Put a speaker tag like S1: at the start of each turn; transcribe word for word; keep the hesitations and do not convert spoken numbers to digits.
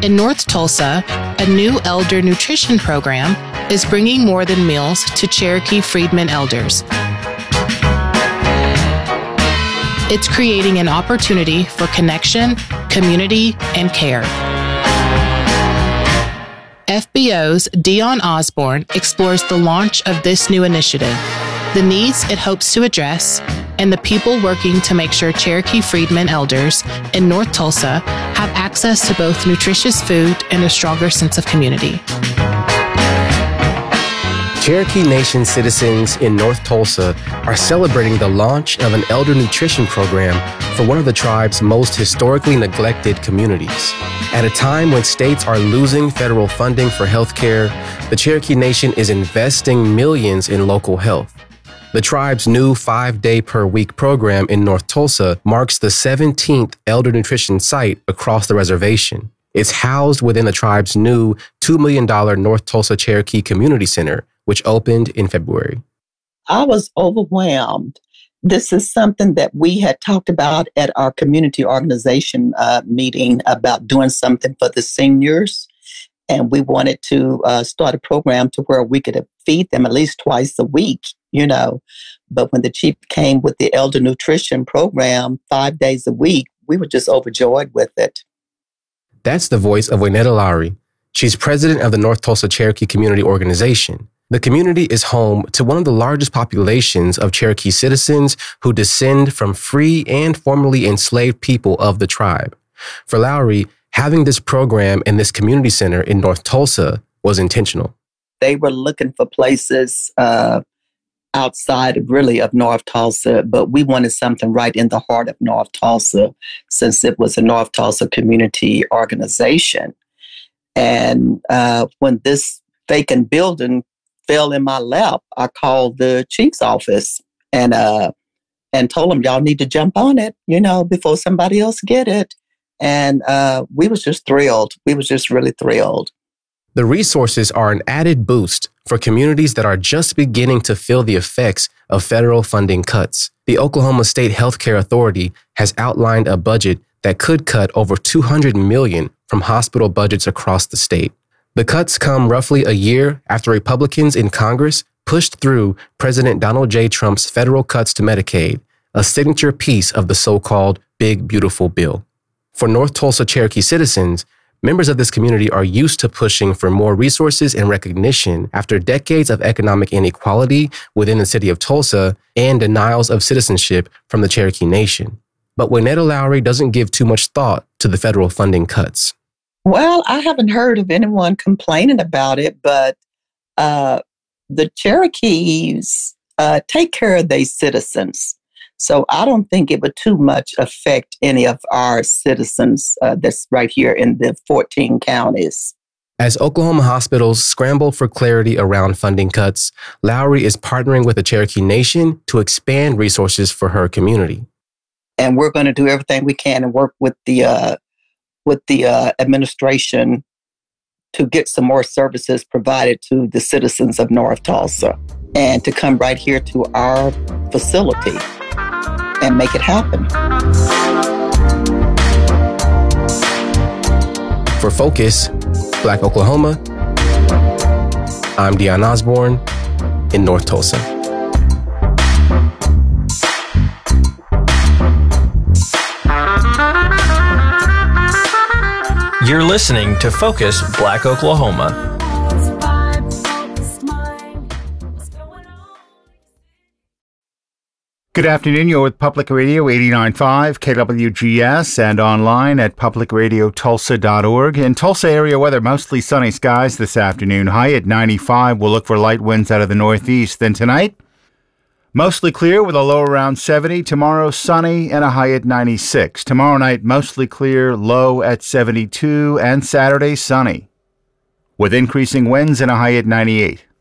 S1: In North Tulsa, a new elder nutrition program is bringing more than meals to Cherokee Freedmen elders. It's creating an opportunity for connection, community, and care. F B O's Dion Osborne explores the launch of this new initiative, the needs it hopes to address, and the people working to make sure Cherokee Freedmen elders in North Tulsa have access to both nutritious food and a stronger sense of community.
S2: Cherokee Nation citizens in North Tulsa are celebrating the launch of an elder nutrition program for one of the tribe's most historically neglected communities. At a time when states are losing federal funding for health care, the Cherokee Nation is investing millions in local health. The tribe's new five-day-per-week program in North Tulsa marks the seventeenth elder nutrition site across the reservation. It's housed within the tribe's new two million dollars North Tulsa Cherokee Community Center, which opened in February.
S3: I was overwhelmed. This is something that we had talked about at our community organization uh, meeting about doing something for the seniors. And we wanted to uh, start a program to where we could feed them at least twice a week, you know. But when the chief came with the elder nutrition program five days a week, we were just overjoyed with it.
S2: That's the voice of Waynetta Lowry. She's president of the North Tulsa Cherokee Community Organization. The community is home to one of the largest populations of Cherokee citizens who descend from free and formerly enslaved people of the tribe. For Lowry, having this program and this community center in North Tulsa was intentional.
S3: They were looking for places uh, outside of really of North Tulsa, but we wanted something right in the heart of North Tulsa since it was a North Tulsa community organization. And uh, when this vacant building fell in my lap, I called the chief's office and uh, and told him, y'all need to jump on it, you know, before somebody else get it. And uh, we was just thrilled. We was just really thrilled.
S2: The resources are an added boost for communities that are just beginning to feel the effects of federal funding cuts. The Oklahoma State Healthcare Authority has outlined a budget that could cut over two hundred million dollars from hospital budgets across the state. The cuts come roughly a year after Republicans in Congress pushed through President Donald J. Trump's federal cuts to Medicaid, a signature piece of the so-called Big Beautiful Bill. For North Tulsa Cherokee citizens, members of this community are used to pushing for more resources and recognition after decades of economic inequality within the city of Tulsa and denials of citizenship from the Cherokee Nation. But Waynetta Lowry doesn't give too much thought to the federal funding cuts.
S3: Well, I haven't heard of anyone complaining about it, but uh, the Cherokees uh, take care of their citizens. So I don't think it would too much affect any of our citizens uh, that's right here in the fourteen counties.
S2: As Oklahoma hospitals scramble for clarity around funding cuts, Lowry is partnering with the Cherokee Nation to expand resources for her community.
S3: And we're going to do everything we can and work with the uh, with the uh, administration to get some more services provided to the citizens of North Tulsa and to come right here to our facility and make it happen.
S2: For Focus, Black Oklahoma, I'm Dion Osborne in North Tulsa.
S4: You're listening to Focus Black Oklahoma.
S5: Good afternoon. You're with Public Radio eighty-nine point five K W G S and online at public radio tulsa dot org. In Tulsa area weather, mostly sunny skies this afternoon. High at ninety-five. We'll look for light winds out of the northeast. Then tonight, mostly clear with a low around seventy. Tomorrow, sunny and a high at ninety-six. Tomorrow night, mostly clear, low at seventy-two. And Saturday, sunny with increasing winds and a high at ninety-eight.